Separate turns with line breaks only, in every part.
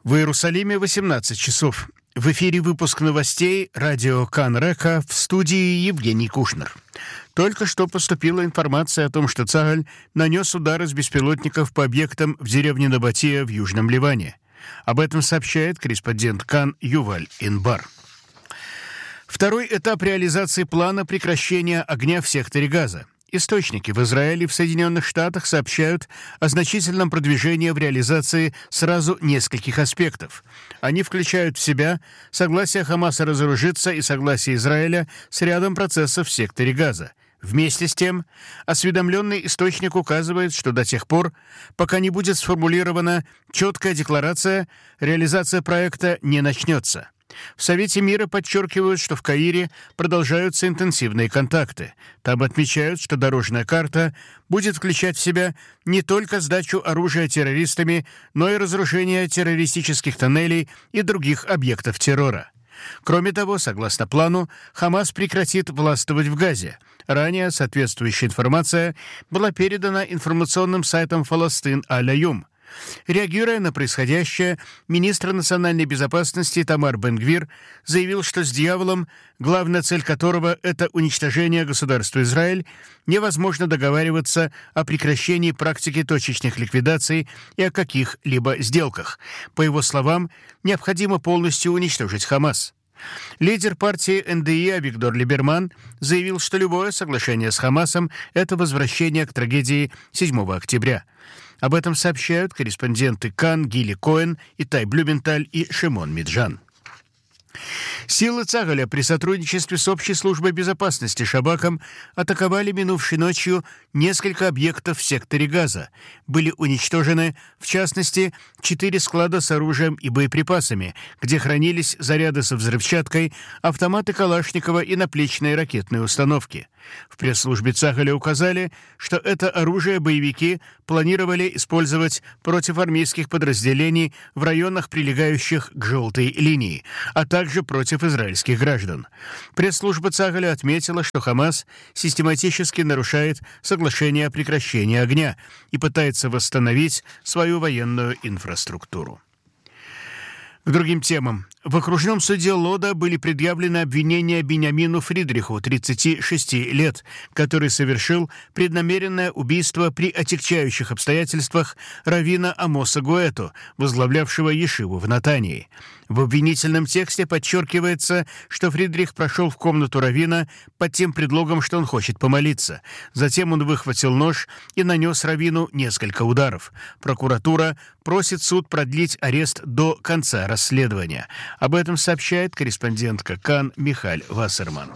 В Иерусалиме 18 часов. В эфире выпуск новостей радио Кан-Река, в студии Евгений Кушнер. Только что поступила информация о том, что Цахаль нанес удар из беспилотников по объектам в деревне Набатия в Южном Ливане. Об этом сообщает корреспондент Кан Юваль Инбар. Второй этап реализации плана прекращения огня в секторе Газа. Источники в Израиле и в Соединенных Штатах сообщают о значительном продвижении в реализации сразу нескольких аспектов. Они включают в себя согласие Хамаса разоружиться и согласие Израиля с рядом процессов в секторе Газа. Вместе с тем, осведомленный источник указывает, что до тех пор, пока не будет сформулирована четкая декларация, реализация проекта не начнется. В Совете мира подчеркивают, что в Каире продолжаются интенсивные контакты. Там отмечают, что дорожная карта будет включать в себя не только сдачу оружия террористами, но и разрушение террористических тоннелей и других объектов террора. Кроме того, согласно плану, Хамас прекратит властвовать в Газе. Ранее соответствующая информация была передана информационным сайтом Фаластин Аль-Аюм. Реагируя на происходящее, министр национальной безопасности Тамар Бен-Гвир заявил, что с дьяволом, главная цель которого – это уничтожение государства Израиль, невозможно договариваться о прекращении практики точечных ликвидаций и о каких-либо сделках. По его словам, необходимо полностью уничтожить Хамас. Лидер партии НДИ Авигдор Либерман заявил, что любое соглашение с Хамасом – это возвращение к трагедии 7 октября. Об этом сообщают корреспонденты Кан, Гили Коэн, Итай Блюменталь и Шимон Миджан. Силы Цахаля при сотрудничестве с Общей службой безопасности Шабаком атаковали минувшей ночью несколько объектов в секторе Газа. Были уничтожены, в частности, 4 склада с оружием и боеприпасами, где хранились заряды со взрывчаткой, автоматы Калашникова и наплечные ракетные установки. В пресс-службе Цахаля указали, что это оружие боевики планировали использовать против армейских подразделений в районах, прилегающих к желтой линии, а также против израильских граждан. Пресс-служба Цахаля отметила, что Хамас систематически нарушает соглашение о прекращении огня и пытается восстановить свою военную инфраструктуру. К другим темам. В окружном суде Лода были предъявлены обвинения Биньямину Фридриху, 36 лет, который совершил преднамеренное убийство при отягчающих обстоятельствах раввина Амоса Гуэту, возглавлявшего ешиву в Натании. В обвинительном тексте подчеркивается, что Фридрих прошел в комнату раввина под тем предлогом, что он хочет помолиться. Затем он выхватил нож и нанес раввину несколько ударов. Прокуратура просит суд продлить арест до конца расследования. Об этом сообщает корреспондентка Кан Михаль Вассерман.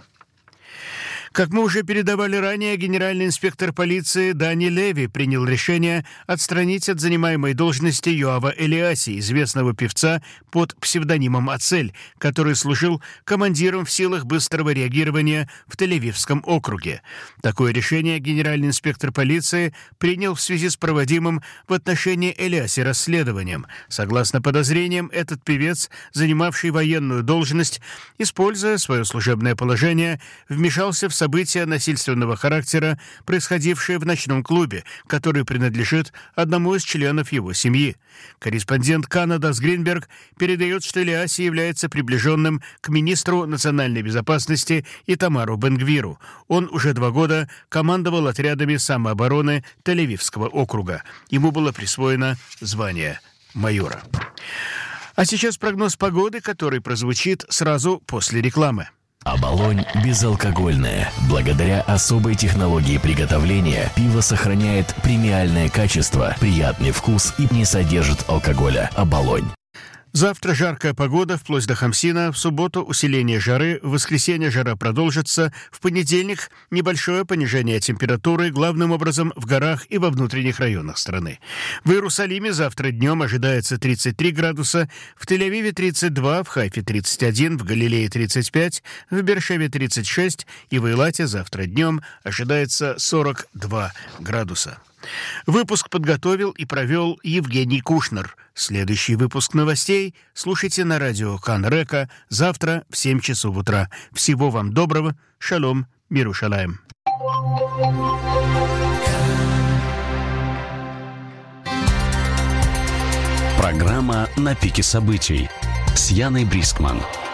Как мы уже передавали ранее, генеральный инспектор полиции Дани Леви принял решение отстранить от занимаемой должности Йоава Элиаси, известного певца под псевдонимом Ацель, который служил командиром в силах быстрого реагирования в Тель-Авивском округе. Такое решение генеральный инспектор полиции принял в связи с проводимым в отношении Элиаси расследованием. Согласно подозрениям, этот певец, занимавший военную должность, используя свое служебное положение, вмешался в события насильственного характера, происходившие в ночном клубе, который принадлежит одному из членов его семьи. Корреспондент Кана Дас Гринберг передает, что Элиаси является приближенным к министру национальной безопасности Итамару Бен-Гвиру. Он уже 2 года командовал отрядами самообороны Тель-Авивского округа. Ему было присвоено звание майора. А сейчас прогноз погоды, который прозвучит сразу после рекламы.
Оболонь безалкогольное. Благодаря особой технологии приготовления пиво сохраняет премиальное качество, приятный вкус и не содержит алкоголя. Оболонь.
Завтра жаркая погода, вплоть до Хамсина. В субботу усиление жары. В воскресенье жара продолжится. В понедельник небольшое понижение температуры, главным образом в горах и во внутренних районах страны. В Иерусалиме завтра днем ожидается 33 градуса, в Тель-Авиве 32, в Хайфе 31, в Галилее 35, в Бершеве 36 и в Эйлате завтра днем ожидается 42 градуса. Выпуск подготовил и провел Евгений Кушнер. Следующий выпуск новостей слушайте на радио Кан-Река завтра в 7 часов утра. Всего вам доброго. Шалом. Мирушалаем.
Программа «На пике событий» с Яной Брискман.